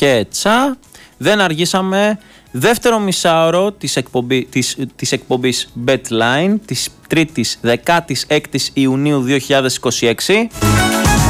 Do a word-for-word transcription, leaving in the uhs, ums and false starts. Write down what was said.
και τσα. Δεν αργήσαμε. Δεύτερο μισάωρο της, εκπομπή, της, της εκπομπής BetLine της τρίτης δεκαέξι Ιουνίου δύο χιλιάδες είκοσι έξι.